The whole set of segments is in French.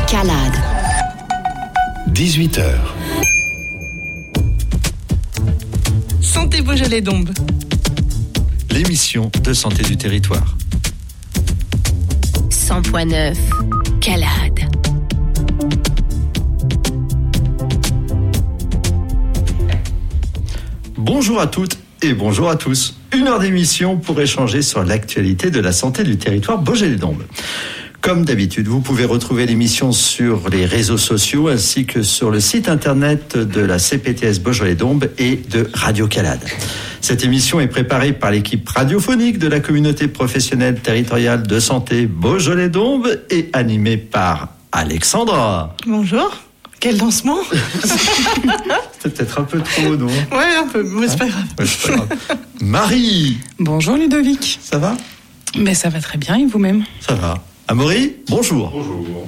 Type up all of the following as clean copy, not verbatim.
Calade. 18h. Santé Beaujolais-Dombes. L'émission de santé du territoire. 100.9 Calade. Bonjour à toutes et bonjour à tous. Une heure d'émission pour échanger sur l'actualité de la santé du territoire Beaujolais-Dombes. Comme d'habitude, vous pouvez retrouver l'émission sur les réseaux sociaux ainsi que sur le site internet de la CPTS Beaujolais-Dombes et de Radio Calade. Cette émission est préparée par l'équipe radiophonique de la communauté professionnelle territoriale de santé Beaujolais-Dombes et animée par Alexandra. Bonjour. Quel lancement. C'était peut-être un peu trop, non? Ouais, un peu, mais c'est pas grave. Ouais, c'est pas grave. Marie. Bonjour Ludovic. Ça va? Mais ça va très bien et vous-même? Ça va. Amaury, bonjour. Bonjour.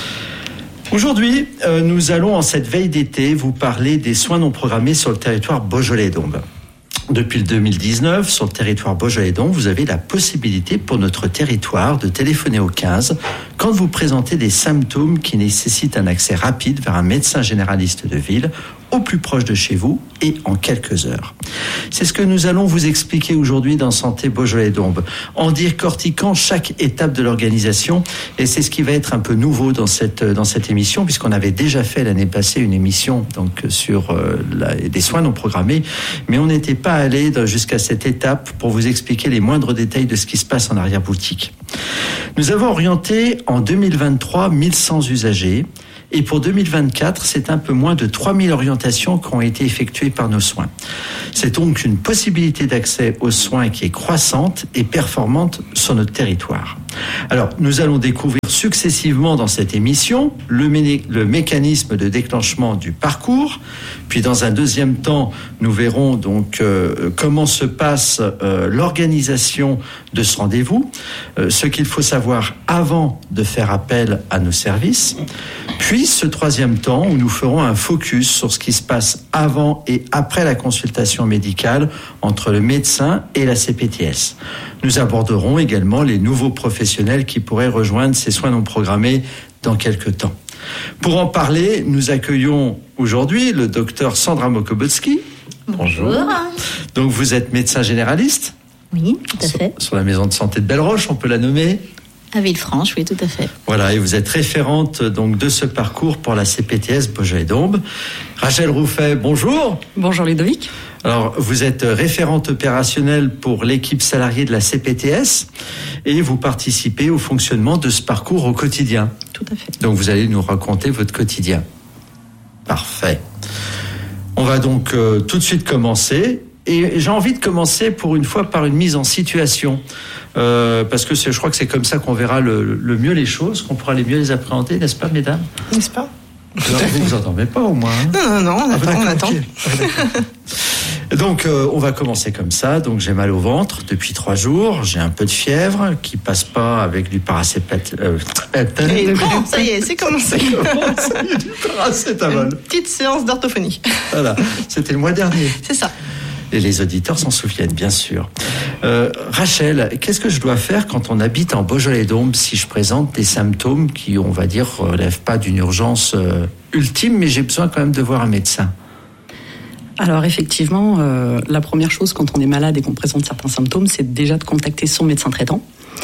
Aujourd'hui, nous allons en cette veille d'été vous parler des soins non programmés sur le territoire Beaujolais-Dombes. Depuis le 2019, sur le territoire Beaujolais-Dombes, vous avez la possibilité pour notre territoire de téléphoner au 15 quand vous présentez des symptômes qui nécessitent un accès rapide vers un médecin généraliste de ville au plus proche de chez vous et en quelques heures. C'est ce que nous allons vous expliquer aujourd'hui dans Santé Beaujolais-Dombes, en décortiquant chaque étape de l'organisation, et c'est ce qui va être un peu nouveau dans cette émission, puisqu'on avait déjà fait l'année passée une émission donc sur des soins non programmés, mais on n'était pas allé jusqu'à cette étape pour vous expliquer les moindres détails de ce qui se passe en arrière-boutique. Nous avons orienté en 2023 1100 usagers, et pour 2024, c'est un peu moins de 3000 orientations qui ont été effectuées par nos soins. C'est donc une possibilité d'accès aux soins qui est croissante et performante sur notre territoire. Alors, nous allons découvrir successivement dans cette émission le mécanisme de déclenchement du parcours. Puis dans un deuxième temps, nous verrons donc comment se passe l'organisation de ce rendez-vous, ce qu'il faut savoir avant de faire appel à nos services. Puis ce troisième temps où nous ferons un focus sur ce qui se passe avant et après la consultation médicale entre le médecin et la CPTS. Nous aborderons également les nouveaux professionnels qui pourraient rejoindre ces soins non programmés dans quelques temps. Pour en parler, nous accueillons aujourd'hui le docteur Sandra Mokobotski. Bonjour. Donc vous êtes médecin généraliste? Oui, tout à fait. Sur la maison de santé de Belleroche, on peut la nommer? À Villefranche, oui, tout à fait. Voilà, et vous êtes référente donc de ce parcours pour la CPTS Beaujolais-Dombes. Rachel Rouffet, bonjour. Bonjour Ludovic. Alors, vous êtes référente opérationnelle pour l'équipe salariée de la CPTS et vous participez au fonctionnement de ce parcours au quotidien. Tout à fait. Donc, vous allez nous raconter votre quotidien. Parfait. On va donc tout de suite commencer. Et j'ai envie de commencer pour une fois par une mise en situation. Parce que je crois que c'est comme ça qu'on verra le mieux les choses, qu'on pourra mieux les appréhender, n'est-ce pas, mesdames? N'est-ce pas? Alors, vous endormez pas au moins, hein? Non, on attend. Okay. Donc, on va commencer comme ça. Donc, j'ai mal au ventre depuis 3 jours. J'ai un peu de fièvre qui passe pas avec du paracétamol. Et bon, ça y est, c'est commencé. Du paracétamol. Une petite séance d'orthophonie. Voilà, c'était le mois dernier. C'est ça. Et les auditeurs s'en souviennent, bien sûr. Rachel, qu'est-ce que je dois faire quand on habite en Beaujolais-Dombes si je présente des symptômes qui, on va dire, relèvent pas d'une urgence ultime, mais j'ai besoin quand même de voir un médecin? Alors effectivement, la première chose quand on est malade et qu'on présente certains symptômes, c'est déjà de contacter son médecin traitant.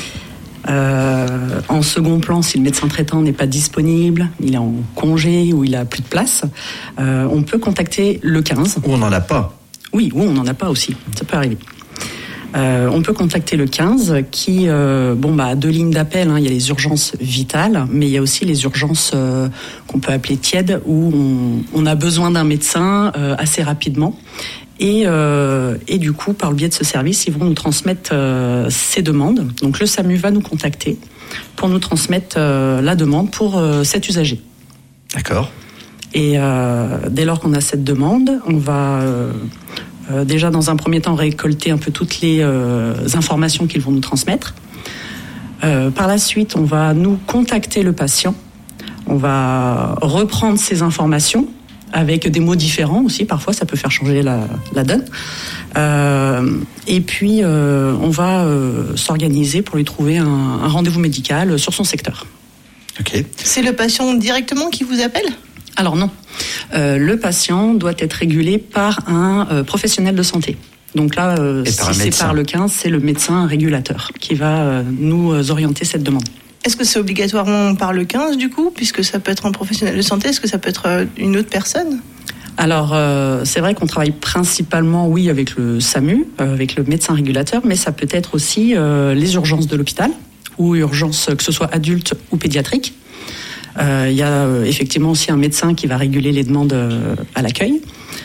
En second plan, si le médecin traitant n'est pas disponible, il est en congé ou il a plus de place, on peut contacter le 15. Ou on n'en a pas. Oui, ou on n'en a pas aussi, ça peut arriver. On peut contacter le 15 qui, a 2 lignes d'appel, hein. Il y a les urgences vitales, mais il y a aussi les urgences qu'on peut appeler tièdes, où on a besoin d'un médecin assez rapidement. Et du coup, par le biais de ce service, ils vont nous transmettre ces demandes. Donc le SAMU va nous contacter pour nous transmettre la demande pour cet usager. D'accord. Et dès lors qu'on a cette demande, on va déjà dans un premier temps récolter un peu toutes les informations qu'ils vont nous transmettre. Par la suite, on va nous contacter le patient. On va reprendre ces informations avec des mots différents aussi. Parfois, ça peut faire changer la donne. Et puis, on va s'organiser pour lui trouver un rendez-vous médical sur son secteur. Ok. C'est le patient directement qui vous appelle ? Alors non, le patient doit être régulé par un professionnel de santé. Donc là, si c'est par le 15, c'est le médecin régulateur qui va nous orienter cette demande. Est-ce que c'est obligatoirement par le 15 du coup, puisque ça peut être un professionnel de santé ? Est-ce que ça peut être une autre personne ? Alors, c'est vrai qu'on travaille principalement, oui, avec le SAMU, avec le médecin régulateur, mais ça peut être aussi les urgences de l'hôpital, ou urgences, que ce soit adultes ou pédiatriques. Il y a effectivement aussi un médecin qui va réguler les demandes à l'accueil.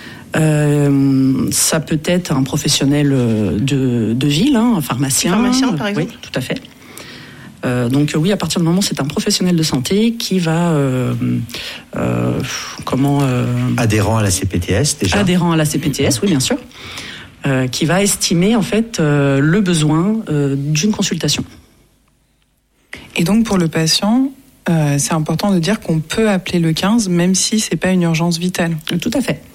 Ça peut être un professionnel de ville, un pharmacien. Pharmacien, par exemple. Oui, tout à fait. Donc oui, à partir du moment où c'est un professionnel de santé qui va adhérent à la CPTS déjà. Adhérent à la CPTS, oui, bien sûr, qui va estimer en fait le besoin d'une consultation. Et donc pour le patient, c'est important de dire qu'on peut appeler le 15 même si c'est pas une urgence vitale. Tout à fait.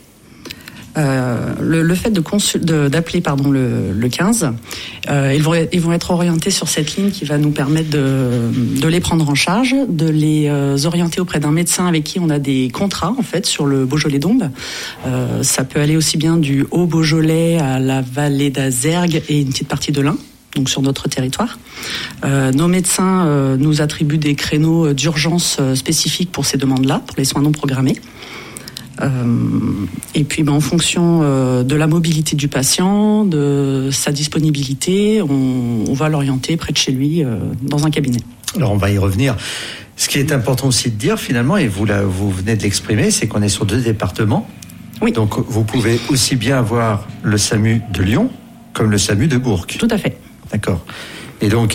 Le fait d'appeler le 15, ils vont être orientés sur cette ligne qui va nous permettre de les prendre en charge, de les orienter auprès d'un médecin avec qui on a des contrats en fait sur le Beaujolais-Dombes. Ça peut aller aussi bien du Haut-Beaujolais à la vallée d'Azergues et une petite partie de l'Ain, donc sur notre territoire. Nos médecins nous attribuent des créneaux d'urgence spécifiques pour ces demandes-là, pour les soins non programmés. Et puis en fonction de la mobilité du patient, de sa disponibilité, on va l'orienter près de chez lui dans un cabinet. Alors on va y revenir. Ce qui est important aussi de dire finalement, et vous venez de l'exprimer, c'est qu'on est sur 2 départements. Oui. Donc vous pouvez aussi bien avoir le SAMU de Lyon comme le SAMU de Bourg. Tout à fait. D'accord. Et donc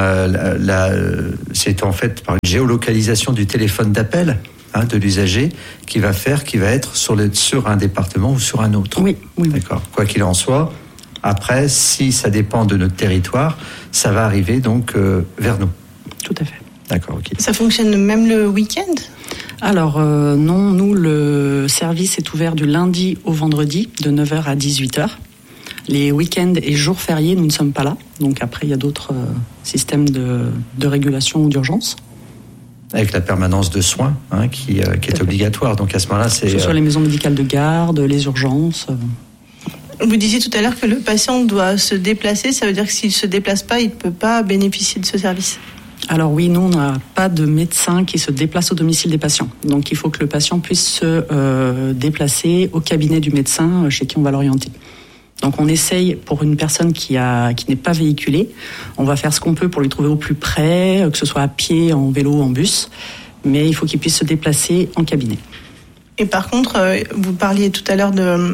c'est en fait par une géolocalisation du téléphone d'appel de l'usager qui va être sur un département ou sur un autre. Oui. D'accord. Quoi qu'il en soit, après, si ça dépend de notre territoire, ça va arriver donc vers nous. Tout à fait. D'accord, ok. Ça fonctionne même le week-end ? Alors non, nous, le service est ouvert du lundi au vendredi, de 9h à 18h. Les week-ends et jours fériés, nous ne sommes pas là. Donc après, il y a d'autres systèmes de régulation ou d'urgence. Avec la permanence de soins qui est obligatoire. Donc à ce moment-là, c'est... Que ce soit les maisons médicales de garde, les urgences. Vous disiez tout à l'heure que le patient doit se déplacer. Ça veut dire que s'il ne se déplace pas, il ne peut pas bénéficier de ce service ? Alors oui, nous, on n'a pas de médecin qui se déplace au domicile des patients. Donc il faut que le patient puisse se déplacer au cabinet du médecin chez qui on va l'orienter. Donc on essaye, pour une personne qui n'est pas véhiculée, on va faire ce qu'on peut pour lui trouver au plus près, que ce soit à pied, en vélo, en bus, mais il faut qu'il puisse se déplacer en cabinet. Et par contre, vous parliez tout à l'heure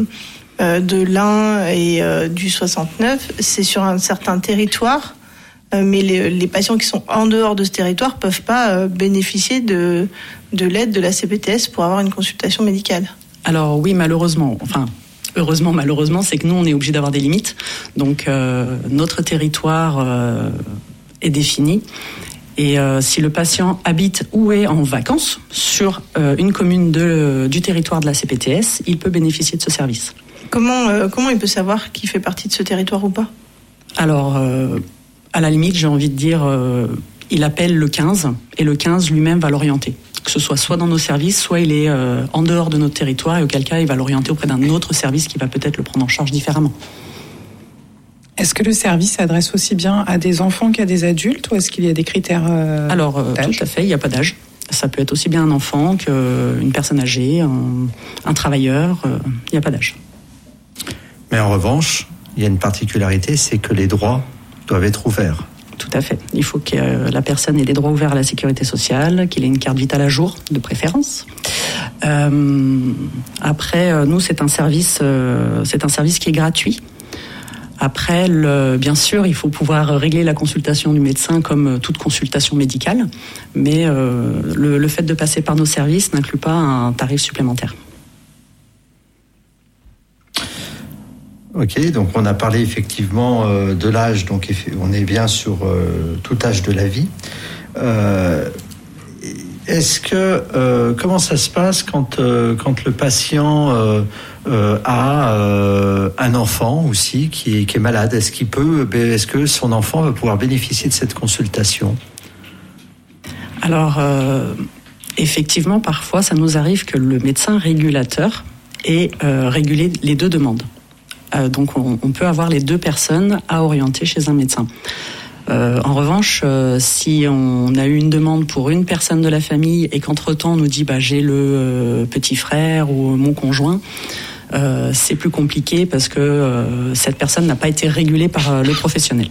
de l'Ain et du 69, c'est sur un certain territoire, mais les patients qui sont en dehors de ce territoire ne peuvent pas bénéficier de l'aide de la CPTS pour avoir une consultation médicale. Alors oui, malheureusement, heureusement, malheureusement, c'est que nous, on est obligé d'avoir des limites. Donc, notre territoire est défini. Et si le patient habite ou est en vacances sur une commune du territoire de la CPTS, il peut bénéficier de ce service. Comment il peut savoir qu'il fait partie de ce territoire ou pas ? Alors, à la limite, j'ai envie de dire, il appelle le 15 et le 15 lui-même va l'orienter. Que ce soit dans nos services, soit il est en dehors de notre territoire et auquel cas il va l'orienter auprès d'un autre service qui va peut-être le prendre en charge différemment. Est-ce que le service s'adresse aussi bien à des enfants qu'à des adultes ou est-ce qu'il y a des critères Alors, tout à fait, il n'y a pas d'âge. Ça peut être aussi bien un enfant qu'une personne âgée, un travailleur, il n'y a pas d'âge. Mais en revanche, il y a une particularité, c'est que les droits doivent être ouverts. Tout à fait. Il faut que la personne ait des droits ouverts à la sécurité sociale, qu'il ait une carte vitale à jour, de préférence. Après, nous, c'est un service qui est gratuit. Après, bien sûr, il faut pouvoir régler la consultation du médecin comme toute consultation médicale, mais le fait de passer par nos services n'inclut pas un tarif supplémentaire. Ok, donc on a parlé effectivement de l'âge, donc on est bien sur tout âge de la vie. Est-ce que comment ça se passe quand le patient a un enfant aussi qui est malade? Est-ce que son enfant va pouvoir bénéficier de cette consultation? Alors, effectivement, parfois, ça nous arrive que le médecin régulateur ait régulé les deux demandes. Donc, on peut avoir les deux personnes à orienter chez un médecin. En revanche, si on a eu une demande pour une personne de la famille et qu'entre-temps on nous dit j'ai le petit frère ou mon conjoint, c'est plus compliqué parce que cette personne n'a pas été régulée par le professionnel.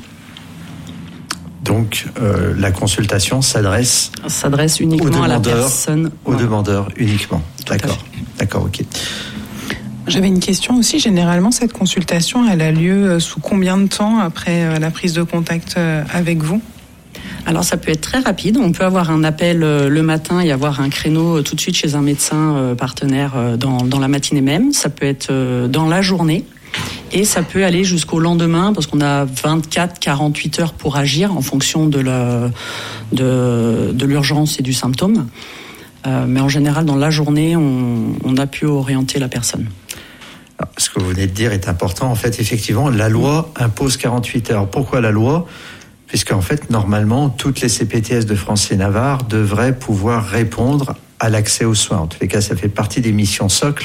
Donc la consultation s'adresse uniquement à la personne. Au demandeur uniquement. D'accord, ok. J'avais une question aussi. Généralement, cette consultation, elle a lieu sous combien de temps après la prise de contact avec vous ? Alors, ça peut être très rapide. On peut avoir un appel le matin et avoir un créneau tout de suite chez un médecin partenaire dans la matinée même. Ça peut être dans la journée. Et ça peut aller jusqu'au lendemain parce qu'on a 24-48 heures pour agir en fonction de l'urgence et du symptôme. Mais en général, dans la journée, on a pu orienter la personne. Alors, ce que vous venez de dire est important. En fait, effectivement, la loi impose 48 heures. Pourquoi la loi ? Puisqu'en fait, normalement, toutes les CPTS de France et Navarre devraient pouvoir répondre à l'accès aux soins. En tous les cas, ça fait partie des missions socles.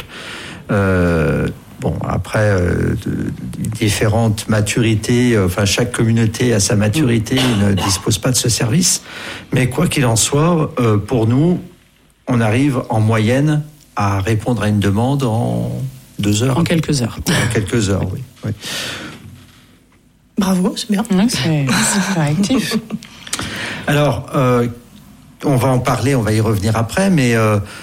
Après, différentes maturités, chaque communauté a sa maturité et ne dispose pas de ce service. Mais quoi qu'il en soit, pour nous, on arrive en moyenne à répondre à une demande en 2 heures. En quelques heures. En quelques heures, oui. Bravo, c'est bien. Ouais, c'est super actif. Alors, on va en parler, on va y revenir après, mais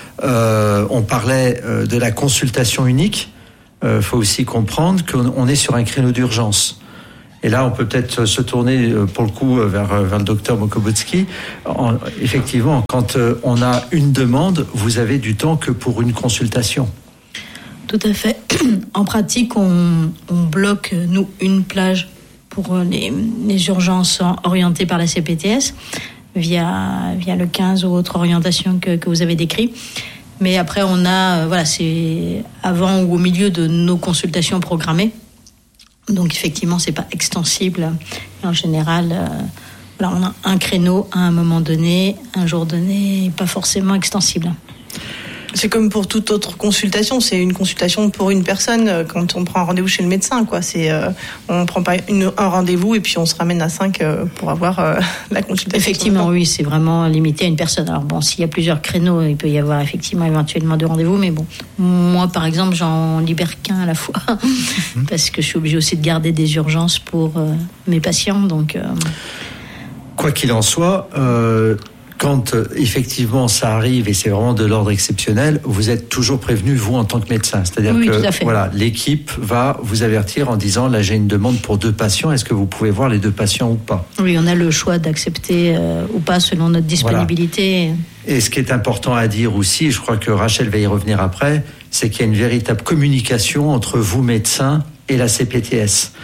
on parlait de la consultation unique. Faut aussi comprendre qu'on est sur un créneau d'urgence. Et là, on peut peut-être se tourner, pour le coup, vers le docteur Mokobotsky. Effectivement, quand on a une demande, vous avez du temps que pour une consultation. Tout à fait. En pratique, on bloque, nous, une plage pour les urgences orientées par la CPTS via le 15 ou autre orientation que vous avez décrit. Mais après, on a, c'est avant ou au milieu de nos consultations programmées. Donc, effectivement, c'est pas extensible. En général, on a un créneau à un moment donné, un jour donné, pas forcément extensible. C'est comme pour toute autre consultation, c'est une consultation pour une personne quand on prend un rendez-vous chez le médecin, quoi. On prend pas un rendez-vous et puis on se ramène à 5 pour avoir la consultation. Effectivement, oui, c'est vraiment limité à une personne. Alors bon, s'il y a plusieurs créneaux, il peut y avoir effectivement éventuellement 2 rendez-vous, mais bon, moi par exemple, j'en libère qu'un à la fois parce que je suis obligée aussi de garder des urgences pour mes patients, donc. Quoi qu'il en soit. Quand effectivement ça arrive et c'est vraiment de l'ordre exceptionnel, vous êtes toujours prévenu, vous, en tant que médecin. C'est-à-dire que l'équipe va vous avertir en disant, là j'ai une demande pour 2 patients, est-ce que vous pouvez voir les 2 patients ou pas ? Oui, on a le choix d'accepter ou pas selon notre disponibilité. Voilà. Et ce qui est important à dire aussi, je crois que Rachel va y revenir après, c'est qu'il y a une véritable communication entre vous, médecins, et la CPTS.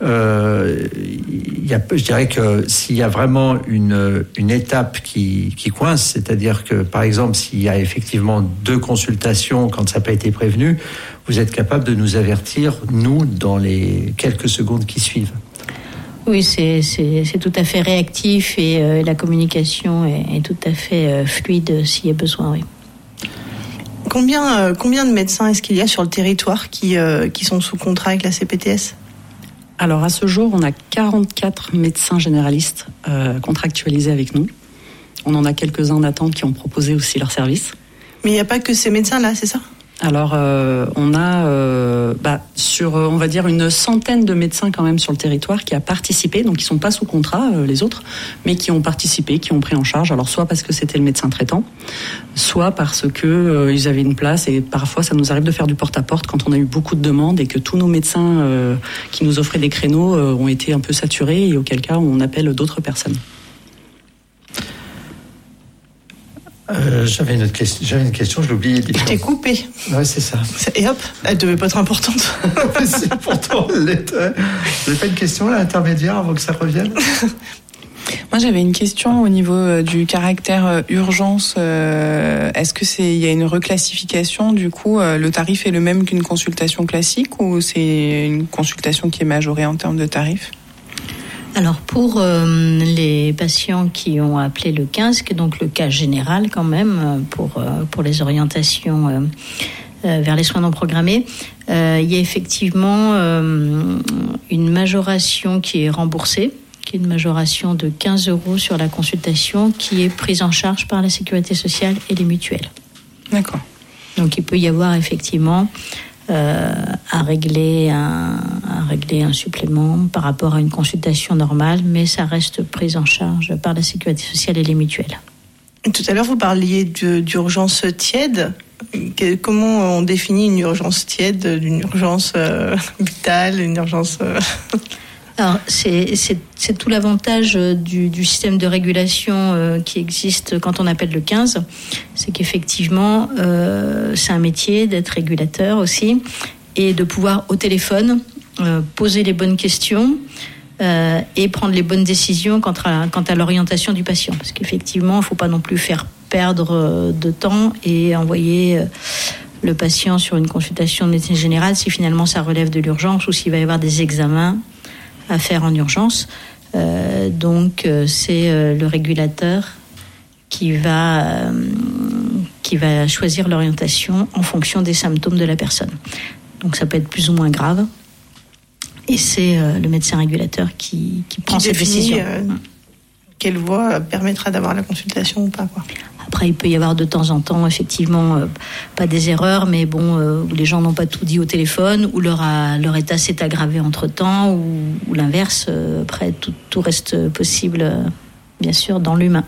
Je dirais que s'il y a vraiment une étape qui coince, c'est-à-dire que par exemple s'il y a effectivement 2 consultations quand ça n'a pas été prévenu, vous êtes capable de nous avertir, nous, dans les quelques secondes qui suivent. Oui, c'est tout à fait réactif et la communication est tout à fait fluide s'il y a besoin, oui. Combien de médecins est-ce qu'il y a sur le territoire qui sont sous contrat avec la CPTS ? Alors, à ce jour, on a 44 médecins généralistes contractualisés avec nous. On en a quelques-uns en attente qui ont proposé aussi leur service. Mais il n'y a pas que ces médecins-là, c'est ça ? Alors, on a sur, on va dire, une centaine de médecins quand même sur le territoire qui a participé, donc qui ne sont pas sous contrat, les autres, mais qui ont participé, qui ont pris en charge. Alors, soit parce que c'était le médecin traitant, soit parce que ils avaient une place. Et parfois, ça nous arrive de faire du porte-à-porte quand on a eu beaucoup de demandes et que tous nos médecins qui nous offraient des créneaux ont été un peu saturés, et auquel cas, on appelle d'autres personnes. J'avais une question, je l'ai oublié. Je t'ai coupé. Ouais, c'est ça. Et hop, elle devait pas être importante. C'est pourtant l'était. Vous n'avez pas une question là, intermédiaire, avant que ça revienne ? Moi, j'avais une question au niveau du caractère urgence. Est-ce que il y a une reclassification, du coup, le tarif est le même qu'une consultation classique, ou c'est une consultation qui est majorée en termes de tarif ? Alors pour les patients qui ont appelé le 15, qui est donc le cas général quand même pour les orientations vers les soins non programmés, il y a effectivement une majoration qui est remboursée, qui est une majoration de 15 € sur la consultation qui est prise en charge par la Sécurité sociale et les mutuelles. D'accord. Donc il peut y avoir effectivement à régler un supplément par rapport à une consultation normale, mais ça reste pris en charge par la Sécurité sociale et les mutuelles. Tout à l'heure, vous parliez d'urgence tiède. Comment on définit une urgence tiède, d'une urgence vitale, une urgence... Alors, c'est tout l'avantage du système de régulation qui existe quand on appelle le 15. C'est qu'effectivement, c'est un métier d'être régulateur aussi et de pouvoir au téléphone poser les bonnes questions et prendre les bonnes décisions quant à l'orientation du patient. Parce qu'effectivement, il ne faut pas non plus faire perdre de temps et envoyer le patient sur une consultation de médecine générale si finalement ça relève de l'urgence ou s'il va y avoir des examens à faire en urgence. Donc c'est le régulateur qui va choisir l'orientation en fonction des symptômes de la personne. Donc ça peut être plus ou moins grave. Et c'est le médecin régulateur qui prend cette décision. Quelle voie permettra d'avoir la consultation ou pas, quoi. Après, il peut y avoir de temps en temps, effectivement, pas des erreurs, mais bon, où les gens n'ont pas tout dit au téléphone, où leur état s'est aggravé entre-temps, ou l'inverse. Après, tout reste possible, bien sûr, dans l'humain.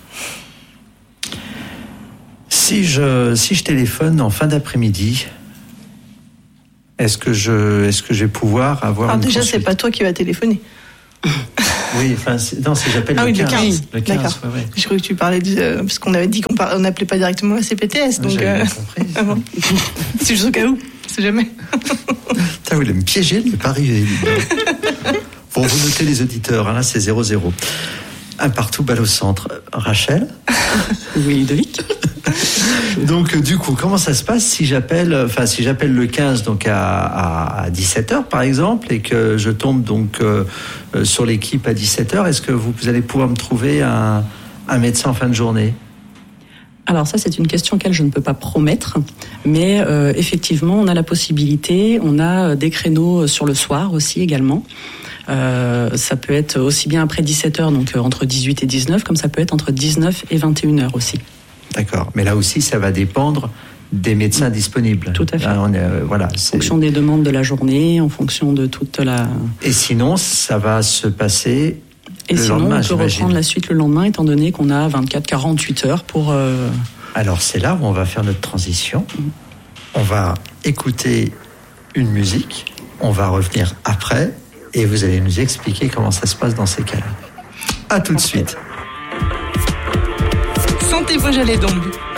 Si je téléphone en fin d'après-midi, est-ce que je vais pouvoir avoir Alors une déjà, consulte? c'est pas toi qui vas téléphoner. Oui, enfin, non, si j'appelle le 15. Le 15, d'accord. ouais. Je crois que tu parlais parce qu'on avait dit qu'on n'appelait pas directement la CPTS. Donc, j'avais bien compris. Ah bon. C'est juste au cas où, c'est jamais. Putain, vous voulez me piéger, il n'est pas arrivé. Bon, vous notez les auditeurs, hein, là c'est 0-0. Un partout, balle au centre. Rachel? Oui, Ludovic. Donc, du coup, comment ça se passe si j'appelle le 15 donc à 17h par exemple et que je tombe donc sur l'équipe à 17h, est-ce que vous allez pouvoir me trouver un médecin en fin de journée? Alors ça, c'est une question auquel je ne peux pas promettre, mais effectivement, on a la possibilité, on a des créneaux sur le soir aussi également. Ça peut être aussi bien après 17h, donc entre 18 et 19, comme ça peut être entre 19 et 21h aussi. D'accord, mais là aussi, ça va dépendre des médecins disponibles. Tout à fait. Là, En fonction des demandes de la journée, en fonction de toute la... Et sinon, ça va se passer Et le sinon, lendemain, on peut j'imagine. reprendre la suite le lendemain, étant donné qu'on a 24-48 heures pour... Alors, c'est là où on va faire notre transition. On va écouter une musique, on va revenir après, et vous allez nous expliquer comment ça se passe dans ces cas-là. À tout de suite. Santé Beaujolais donc.